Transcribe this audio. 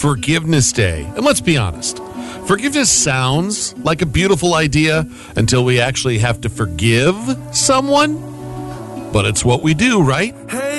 Forgiveness Day. And let's be honest, forgiveness sounds like a beautiful idea until we actually have to forgive someone. But it's what we do, right? Hey.